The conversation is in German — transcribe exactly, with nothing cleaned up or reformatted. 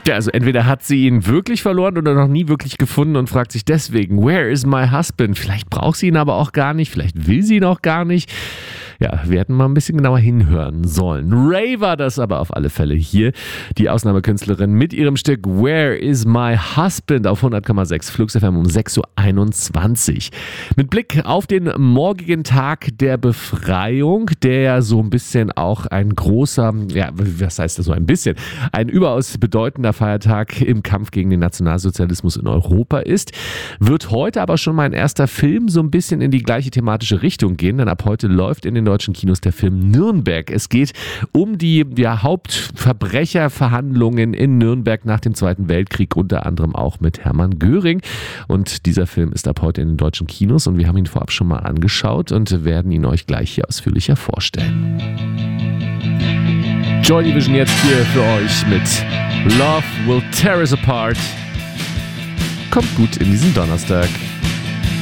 Ja, also entweder hat sie ihn wirklich verloren oder noch nie wirklich gefunden und fragt sich deswegen, where is my husband? Vielleicht braucht sie ihn aber auch gar nicht, vielleicht will sie ihn auch gar nicht. Ja, wir hätten mal ein bisschen genauer hinhören sollen. Ray war das aber auf alle Fälle hier. Die Ausnahmekünstlerin mit ihrem Stück Where is my husband auf hundert Komma sechs Flux F M um sechs Uhr einundzwanzig. Mit Blick auf den morgigen Tag der Befreiung, der ja so ein bisschen auch ein großer, ja, was heißt das so ein bisschen, ein überaus bedeutender Feiertag im Kampf gegen den Nationalsozialismus in Europa ist, wird heute aber schon mein erster Film so ein bisschen in die gleiche thematische Richtung gehen, denn ab heute läuft in den deutschen Kinos der Film Nürnberg. Es geht um die ja, Hauptverbrecherverhandlungen in Nürnberg nach dem Zweiten Weltkrieg, unter anderem auch mit Hermann Göring. Und dieser Film ist ab heute in den deutschen Kinos und wir haben ihn vorab schon mal angeschaut und werden ihn euch gleich hier ausführlicher vorstellen. Joy Division jetzt hier für euch mit Love Will Tear Us Apart. Kommt gut in diesen Donnerstag.